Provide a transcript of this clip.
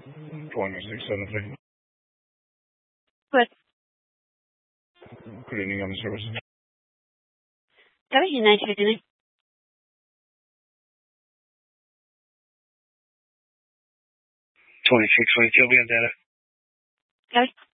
2673. Good. Cleaning and services. W 959. 2622, we have data. Copy.